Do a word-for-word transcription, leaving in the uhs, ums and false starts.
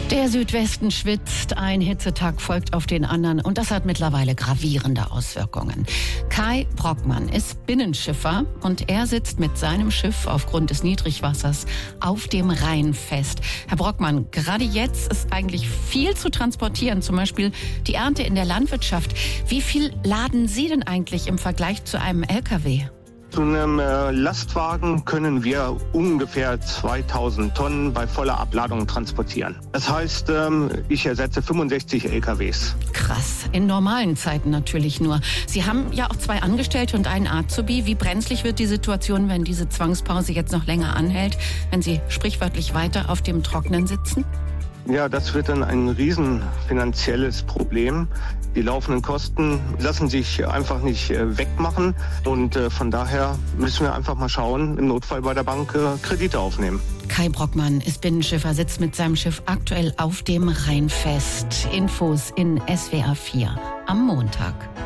Der Südwesten schwitzt, ein Hitzetag folgt auf den anderen und das hat mittlerweile gravierende Auswirkungen. Kai Brockmann ist Binnenschiffer und er sitzt mit seinem Schiff aufgrund des Niedrigwassers auf dem Rhein fest. Herr Brockmann, gerade jetzt ist eigentlich viel zu transportieren, zum Beispiel die Ernte in der Landwirtschaft. Wie viel laden Sie denn eigentlich im Vergleich zu einem L K W? Zu einem äh, Lastwagen können wir ungefähr zweitausend Tonnen bei voller Abladung transportieren. Das heißt, ähm, ich ersetze fünfundsechzig L K Ws. Krass, in normalen Zeiten natürlich nur. Sie haben ja auch zwei Angestellte und einen Azubi. Wie brenzlig wird die Situation, wenn diese Zwangspause jetzt noch länger anhält, wenn Sie sprichwörtlich weiter auf dem Trockenen sitzen? Ja, das wird dann ein riesen finanzielles Problem. Die laufenden Kosten lassen sich einfach nicht äh, wegmachen und äh, von daher müssen wir einfach mal schauen, im Notfall bei der Bank äh, Kredite aufnehmen. Kai Brockmann ist Binnenschiffer, sitzt mit seinem Schiff aktuell auf dem Rhein fest. Infos in S W R vier am Montag.